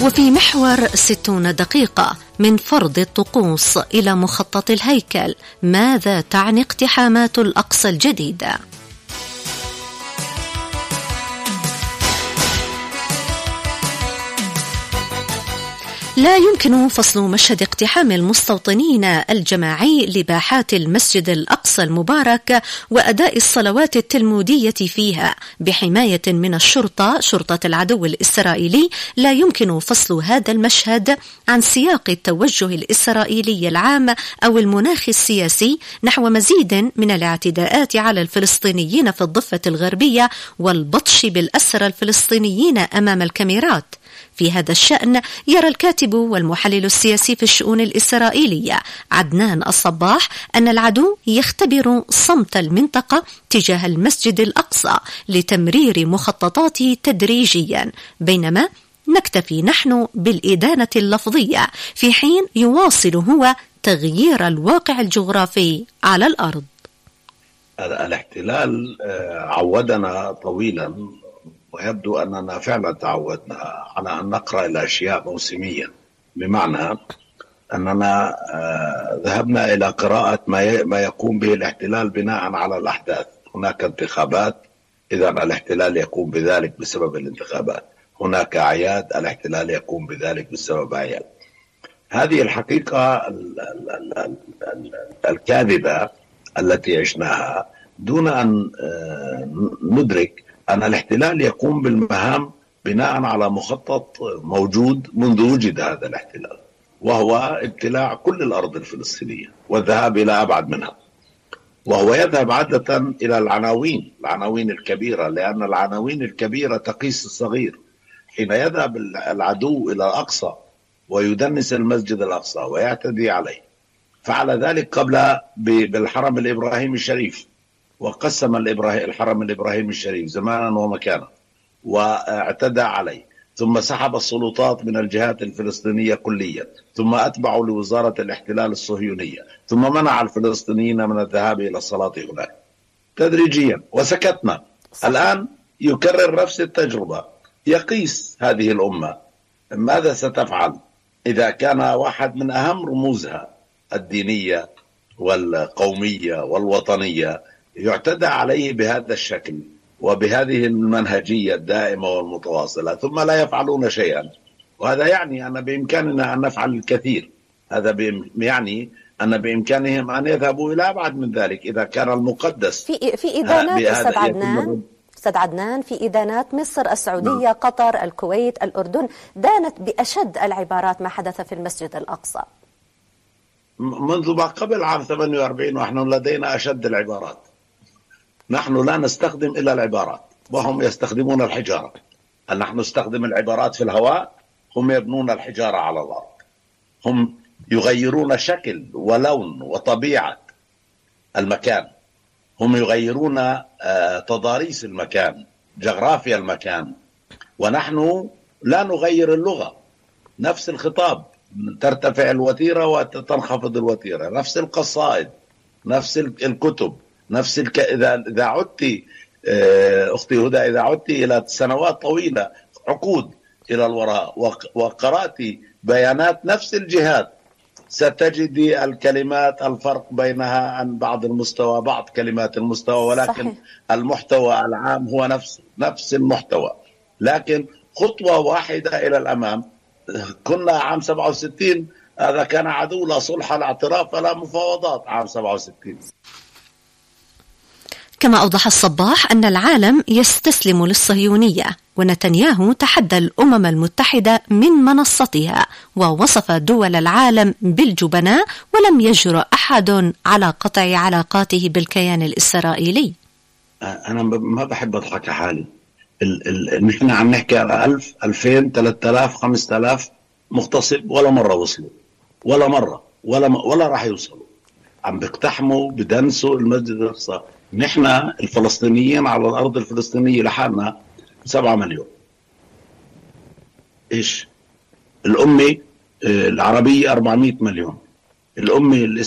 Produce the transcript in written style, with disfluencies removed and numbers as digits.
وفي محور 60 دقيقة من فرض الطقوس إلى مخطط الهيكل، ماذا تعني اقتحامات الأقصى الجديدة؟ لا يمكن فصل مشهد اقتحام المستوطنين الجماعي لباحات المسجد الأقصى المبارك وأداء الصلوات التلمودية فيها بحماية من شرطة العدو الإسرائيلي. لا يمكن فصل هذا المشهد عن سياق التوجه الإسرائيلي العام أو المناخ السياسي نحو مزيد من الاعتداءات على الفلسطينيين في الضفة الغربية والبطش بالأسرى الفلسطينيين أمام الكاميرات. في هذا الشأن يرى الكاتب والمحلل السياسي في الشؤون الإسرائيلية عدنان الصباح أن العدو يختبر صمت المنطقة تجاه المسجد الأقصى لتمرير مخططاته تدريجيا، بينما نكتفي نحن بالإدانة اللفظية في حين يواصل هو تغيير الواقع الجغرافي على الأرض. الاحتلال عودنا طويلا، ويبدو أننا فعلا تعودنا على أن نقرأ الأشياء موسميا، بمعنى أننا ذهبنا إلى قراءة ما يقوم به الاحتلال بناء على الأحداث. هناك انتخابات، إذا الاحتلال يقوم بذلك بسبب الانتخابات. هناك أعياد، الاحتلال يقوم بذلك بسبب أعياد. هذه الحقيقة الكاذبة التي عشناها دون أن ندرك أن الاحتلال يقوم بالمهام بناء على مخطط موجود منذ وجد هذا الاحتلال، وهو ابتلاع كل الأرض الفلسطينية والذهاب إلى أبعد منها. وهو يذهب عادة إلى العناوين الكبيرة، لأن العناوين الكبيرة تقيس الصغير. حين يذهب العدو إلى الأقصى ويدنس المسجد الأقصى ويعتدي عليه، فعل ذلك قبل بالحرم الإبراهيمي الشريف، وقسم الحرم الإبراهيمي الشريف زمانا ومكانا واعتدى عليه، ثم سحب السلطات من الجهات الفلسطينية كليا، ثم أتبعوا لوزارة الاحتلال الصهيونية، ثم منع الفلسطينيين من الذهاب إلى الصلاة هناك تدريجيا، وسكتنا. الآن يكرر نفس التجربة، يقيس هذه الأمة ماذا ستفعل إذا كان واحد من أهم رموزها الدينية والقومية والوطنية يعتدى عليه بهذا الشكل وبهذه المنهجية الدائمة والمتواصلة، ثم لا يفعلون شيئا. وهذا يعني أن بإمكاننا أن نفعل الكثير. هذا يعني أن بإمكانهم أن يذهبوا إلى أبعد من ذلك إذا كان المقدس. في إدانات أستاذ عدنان، في إدانات مصر، السعودية، قطر، الكويت، الأردن دانت بأشد العبارات ما حدث في المسجد الأقصى منذ ما قبل عام 48، ونحن لدينا أشد العبارات. نحن لا نستخدم إلا العبارات وهم يستخدمون الحجارة. نحن نستخدم العبارات في الهواء، هم يبنون الحجارة على الأرض. هم يغيرون شكل ولون وطبيعة المكان، هم يغيرون تضاريس المكان، جغرافيا المكان، ونحن لا نغير اللغة. نفس الخطاب، ترتفع الوتيرة وتنخفض الوتيرة، نفس القصائد، نفس الكتب، نفس إذا عدت أختي هدى، إذا عدت إلى سنوات طويلة، عقود إلى الوراء، وقرأت بيانات نفس الجهات، ستجدي الكلمات الفرق بينها عن بعض المستوى، بعض كلمات المستوى، ولكن صحيح. المحتوى العام هو نفس المحتوى، لكن خطوة واحدة إلى الأمام. كنا عام 67 هذا كان عدو، لا صلح لا اعتراف ولا مفاوضات عام 67. كما أوضح الصباح أن العالم يستسلم للصهيونية، ونتنياهو تحدى الأمم المتحدة من منصتها ووصف دول العالم بالجبناء، ولم يجرؤ أحد على قطع علاقاته بالكيان الإسرائيلي. أنا ما بحب أضحك حالي. نحن عم نحكي على 1000 2000 3000 5000 مغتصب، ولا مرة وصلوا، ولا مرة ولا راح يوصلوا. عم بيقتحموا بدنسوا المسجد الأقصى. نحن الفلسطينيين على الأرض الفلسطينية لحالنا 7 مليون. إيش الأمة العربية 400 مليون، الأمة